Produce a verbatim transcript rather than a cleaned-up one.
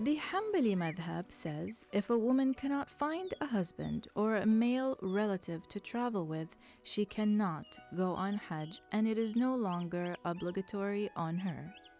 The Hanbali madhab says if a woman cannot find a husband or a male relative to travel with, she cannot go on Hajj and it is no longer obligatory on her.